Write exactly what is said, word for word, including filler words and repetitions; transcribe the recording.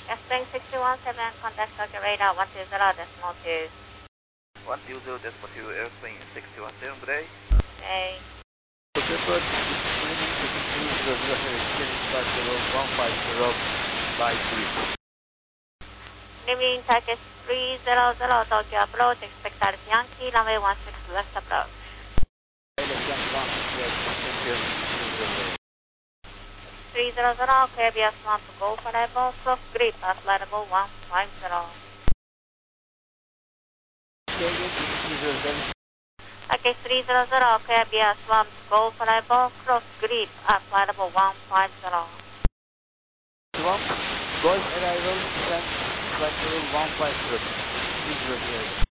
Yes, Spring six two one seven, contact Tokyo radar one two zero decimal two. one two zero decimal two, airplane six two one seven, good day. Okay. Pacific, one five zero five three. Leaving Turkish three zero zero, Tokyo approach, expect Alice Yankee, runway one six west approach. three zero zero, K B S one to go for level, cross grid, pass level one five zero. Okay, three zero zero, K B S one to go for level, cross grid, pass level one five zero. Golf arrival, descent, flight level one five zero.